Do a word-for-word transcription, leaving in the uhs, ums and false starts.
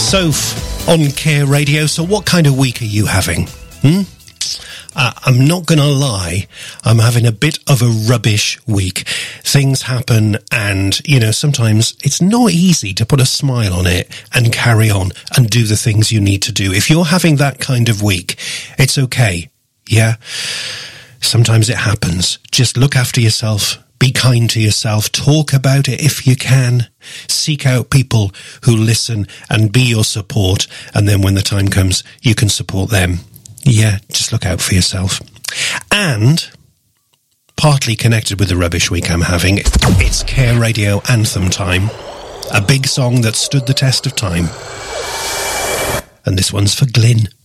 Soph on Care Radio. So what kind of week are you having? Hmm? Uh, I'm not going to lie, I'm having a bit of a rubbish week. Things happen and, you know, sometimes it's not easy to put a smile on it and carry on and do the things you need to do. If you're having that kind of week, it's okay, yeah? Sometimes it happens. Just look after yourself. Be kind to yourself. Talk about it if you can. Seek out people who listen and be your support. And then when the time comes, you can support them. Yeah, just look out for yourself. And partly connected with the rubbish week I'm having, it's Care Radio Anthem time. A big song that stood the test of time. And this one's for Glyn.